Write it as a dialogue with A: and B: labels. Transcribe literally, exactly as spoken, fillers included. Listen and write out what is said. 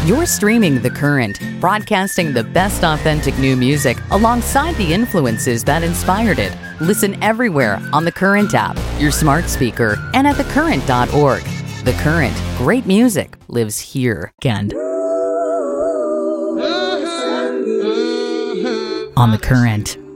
A: You're streaming The Current, broadcasting the best authentic new music alongside the influences that inspired it. Listen everywhere on the Current app, your smart speaker, and at the current dot org. The Current, great music lives here. And on The Current.